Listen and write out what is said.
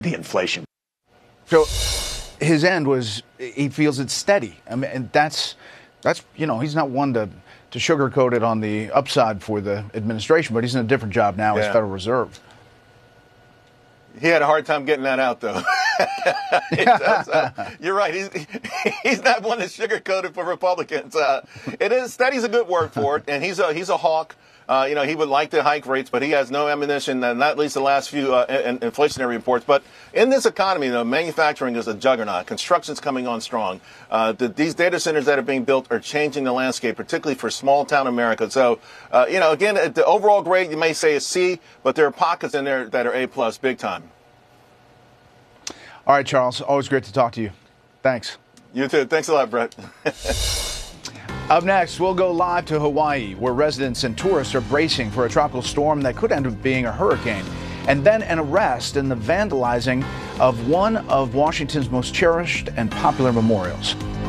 the inflation. So his end was he feels it's steady. I mean, and that's he's not one to sugarcoat it on the upside for the administration, but he's in a different job now as Federal Reserve. He had a hard time getting that out, though. You're right. He's not one to sugarcoat it for Republicans. Steady's a good word for it, and he's a hawk. He would like to hike rates, but he has no ammunition, not least the last few inflationary reports. But in this economy, though, manufacturing is a juggernaut. Construction's coming on strong. These data centers that are being built are changing the landscape, particularly for small-town America. So, again, the overall grade you may say is C, but there are pockets in there that are A+, big time. All right, Charles, always great to talk to you. Thanks. You too. Thanks a lot, Brett. Up next, we'll go live to Hawaii, where residents and tourists are bracing for a tropical storm that could end up being a hurricane. And then an arrest in the vandalizing of one of Washington's most cherished and popular memorials.